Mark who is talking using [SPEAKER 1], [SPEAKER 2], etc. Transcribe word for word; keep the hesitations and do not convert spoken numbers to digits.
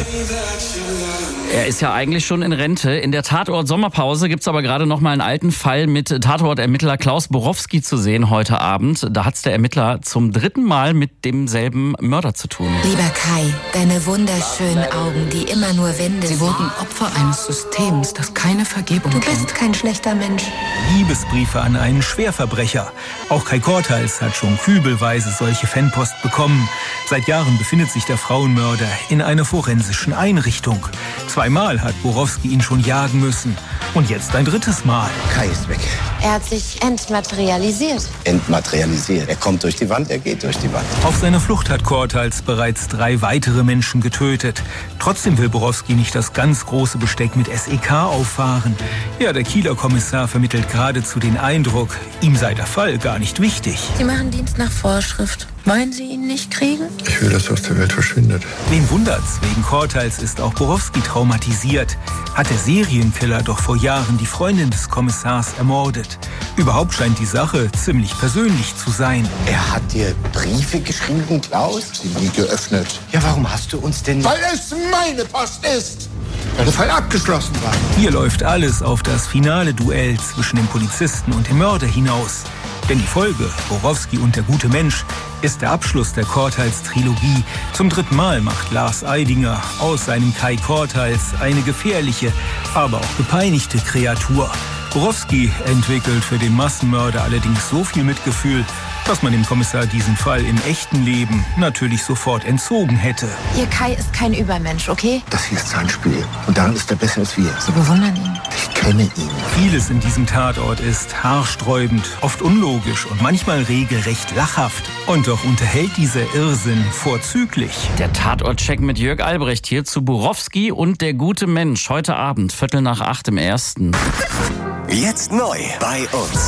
[SPEAKER 1] Er ist ja eigentlich schon in Rente. In der Tatort-Sommerpause gibt's aber gerade noch mal einen alten Fall mit Tatort-Ermittler Klaus Borowski zu sehen heute Abend. Da hat's der Ermittler zum dritten Mal mit demselben Mörder zu tun.
[SPEAKER 2] Lieber Kai, deine wunderschönen Augen, die immer nur Wände
[SPEAKER 3] Sie wurden Opfer eines Systems, das keine Vergebung
[SPEAKER 2] Du
[SPEAKER 3] kennt.
[SPEAKER 2] bist kein schlechter Mensch.
[SPEAKER 4] Liebesbriefe an einen Schwerverbrecher. Auch Kai Korthals hat schon kübelweise solche Fanpost bekommen. Seit Jahren befindet sich der Frauenmörder in einer forensischen Einrichtung. Zweimal hat Borowski ihn schon jagen müssen. Und jetzt ein drittes Mal.
[SPEAKER 5] Kai ist weg.
[SPEAKER 6] Er hat sich entmaterialisiert.
[SPEAKER 5] Entmaterialisiert. Er kommt durch die Wand, er geht durch die Wand.
[SPEAKER 4] Auf seiner Flucht hat Korthals bereits drei weitere Menschen getötet. Trotzdem will Borowski nicht das ganz große Besteck mit S E K auffahren. Ja, der Kieler Kommissar vermittelt geradezu den Eindruck, ihm sei der Fall gar nicht wichtig.
[SPEAKER 2] Sie machen Dienst nach Vorschrift. Wollen Sie ihn nicht kriegen?
[SPEAKER 7] Ich will, dass er aus der Welt verschwindet.
[SPEAKER 4] Wen wundert's? Wegen Korthals ist auch Borowski traumatisiert. Hat der Serienkiller doch vor Jahren die Freundin des Kommissars ermordet. Überhaupt scheint die Sache ziemlich persönlich zu sein.
[SPEAKER 5] Er hat dir Briefe geschrieben, Klaus?
[SPEAKER 7] Sie nie geöffnet.
[SPEAKER 5] Ja, warum hast du uns denn...
[SPEAKER 7] Weil es meine Post ist! Weil der Fall abgeschlossen war.
[SPEAKER 4] Hier läuft alles auf das finale Duell zwischen dem Polizisten und dem Mörder hinaus. Denn die Folge, Borowski und der gute Mensch, ist der Abschluss der Korthals-Trilogie. Zum dritten Mal macht Lars Eidinger aus seinem Kai Korthals eine gefährliche, aber auch gepeinigte Kreatur. Borowski entwickelt für den Massenmörder allerdings so viel Mitgefühl, dass man dem Kommissar diesen Fall im echten Leben natürlich sofort entzogen hätte.
[SPEAKER 2] Ihr Kai ist kein Übermensch, okay?
[SPEAKER 7] Das hier ist sein Spiel. Und daran ist er besser als wir.
[SPEAKER 2] Sie bewundern ihn.
[SPEAKER 7] Ich kenne ihn.
[SPEAKER 4] Vieles in diesem Tatort ist haarsträubend, oft unlogisch und manchmal regelrecht lachhaft. Und doch unterhält dieser Irrsinn vorzüglich.
[SPEAKER 1] Der Tatort-Check mit Jörg Albrecht hier zu Borowski und der gute Mensch. Heute Abend, Viertel nach acht im Ersten.
[SPEAKER 8] Jetzt neu bei uns.